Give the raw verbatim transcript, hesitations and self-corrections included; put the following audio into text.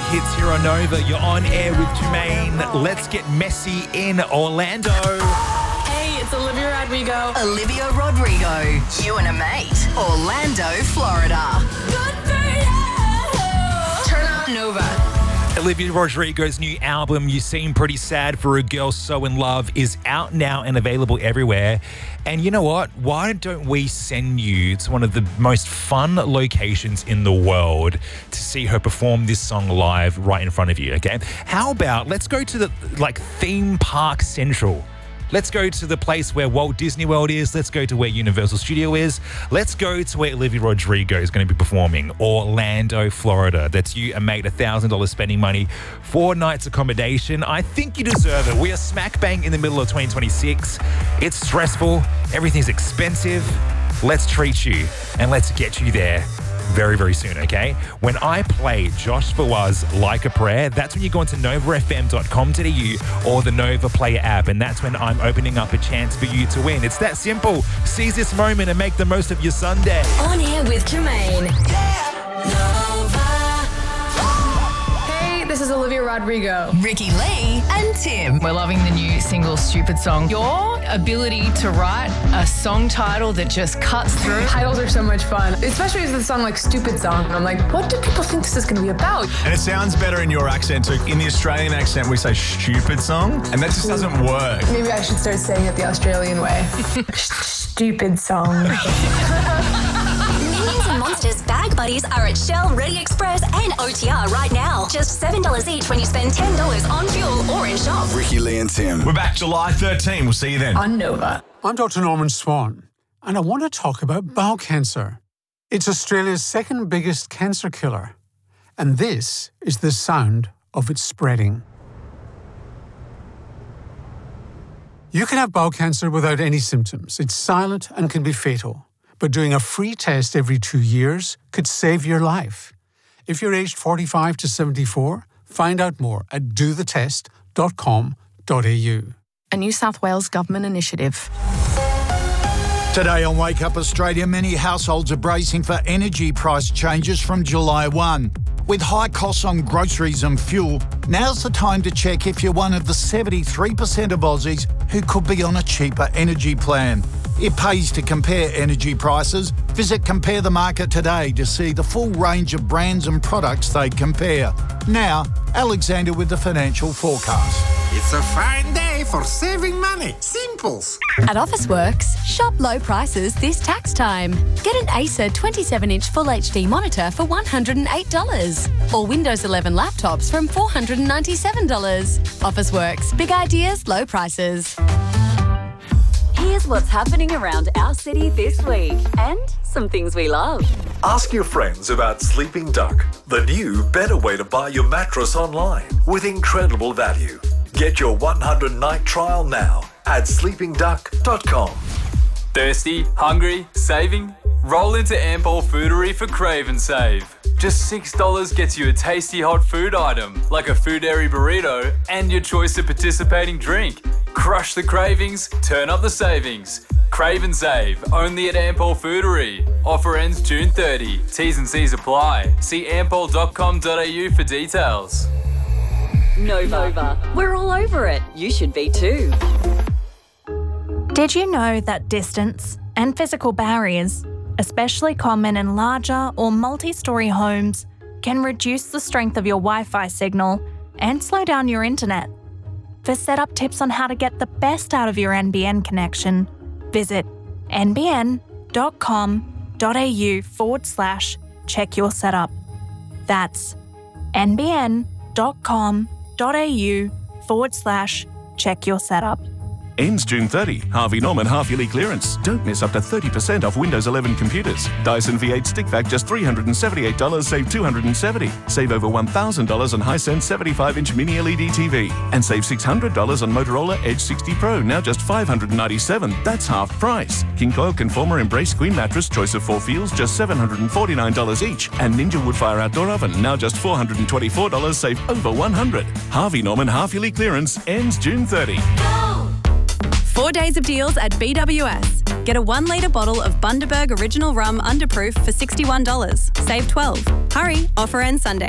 hits here on Nova. You're on air with Jermaine. Let's get messy in Orlando. Hey, it's Olivia Rodrigo. Olivia Rodrigo. You and a mate. Orlando, Florida. Good for you. Turn up Nova. Olivia Rodrigo's new album, You Seem Pretty Sad for a Girl So in Love, is out now and available everywhere. And you know what? Why don't we send you to one of the most fun locations in the world to see her perform this song live right in front of you, okay? How about let's go to the like Theme Park Central. Let's go to the place where Walt Disney World is. Let's go to where Universal Studio is. Let's go to where Olivia Rodrigo is going to be performing, Orlando, Florida. That's you and mate, one thousand dollars spending money, four nights accommodation. I think you deserve it. We are smack bang in the middle of twenty twenty-six. It's stressful. Everything's expensive. Let's treat you and let's get you there very, very soon, okay? When I play Josh Fawaz Like a Prayer, that's when you go into nova f m dot com dot a u or the Nova Player app, and that's when I'm opening up a chance for you to win. It's that simple. Seize this moment and make the most of your Sunday. On air with Jermaine. Yeah. Nova. Hey, this is Olivia Rodrigo. Ricky Lee and Tim. We're loving the new single Stupid Song. Your ability to write a song title that just cuts through. Titles are so much fun, especially with the song like Stupid Song. I'm like, what do people think this is going to be about? And it sounds better in your accent. So in the Australian accent, we say stupid song, and that just doesn't work. Maybe I should start saying it the Australian way. Stupid Song. Minions and Monsters Bag Buddies are at Shell, Ready Express and O T R right now. Just seven dollars each when you spend ten dollars on fuel or in shop. Ricky Lee and Tim. We're back July thirteenth. We'll see you then. On Nova. I'm Doctor Norman Swan, and I want to talk about bowel cancer. It's Australia's second biggest cancer killer, and this is the sound of it spreading. You can have bowel cancer without any symptoms. It's silent and can be fatal, but doing a free test every two years could save your life. If you're aged forty-five to seventy-four, find out more at do the test dot com dot a u. A New South Wales government initiative. Today on Wake Up Australia, many households are bracing for energy price changes from July first. With high costs on groceries and fuel, now's the time to check if you're one of the seventy-three percent of Aussies who could be on a cheaper energy plan. It pays to compare energy prices. Visit Compare the Market today to see the full range of brands and products they compare. Now, Alexander with the financial forecast. It's a fine day for saving money. Simples. At Officeworks, shop low prices this tax time. Get an Acer twenty-seven inch Full H D monitor for one hundred eight dollars or Windows eleven laptops from four hundred ninety-seven dollars. Officeworks, big ideas, low prices. Here's what's happening around our city this week and some things we love. Ask your friends about Sleeping Duck, the new better way to buy your mattress online with incredible value. Get your one hundred night trial now at sleeping duck dot com. Thirsty? Hungry? Saving? Roll into Ampol Foodery for Crave and Save. Just six dollars gets you a tasty hot food item like a Foodary burrito and your choice of participating drink. Crush the cravings, turn up the savings. Crave and Save, only at Ampol Foodery. Offer ends June thirtieth. T's and C's apply. See ampol dot com dot a u for details. Nova. Nova. We're all over it. You should be too. Did you know that distance and physical barriers, especially common in larger or multi-storey homes, can reduce the strength of your Wi-Fi signal and slow down your internet? For setup tips on how to get the best out of your N B N connection, visit n b n dot com dot a u forward slash check your setup. That's n b n dot com dot a u forward slash check your setup. Ends June thirtieth. Harvey Norman half-yearly clearance. Don't miss up to thirty percent off Windows eleven computers. Dyson V eight stick vac just three hundred seventy-eight dollars, save two hundred seventy dollars. Save over one thousand dollars on Hisense seventy-five inch mini L E D T V. And save six hundred dollars on Motorola Edge sixty Pro, now just five hundred ninety-seven dollars. That's half price. King Coil Conformer Embrace Queen Mattress, choice of four feels, just seven hundred forty-nine dollars each. And Ninja Woodfire Outdoor Oven, now just four hundred twenty-four dollars, save over one hundred dollars. Harvey Norman half-yearly clearance ends June thirtieth. Four days of deals at B W S. Get a one litre bottle of Bundaberg Original Rum Underproof for sixty-one dollars. Save twelve dollars. Hurry, offer ends Sunday.